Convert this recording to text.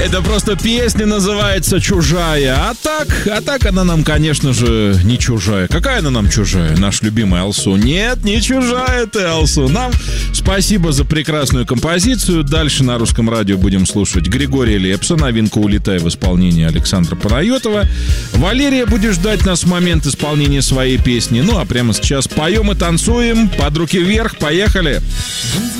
Это просто песня называется «Чужая». А так она нам, конечно же, не чужая. Какая она нам чужая? Наш любимый Алсу. Нет, не чужая ты, Алсу. Нам спасибо за прекрасную композицию. Дальше на Русском радио будем слушать Григория Лепса. Новинка «Улетай» в исполнении Александра Панайотова. Валерия будет ждать нас в момент исполнения своей песни. Ну а прямо сейчас поем и танцуем. Под руки вверх. Поехали!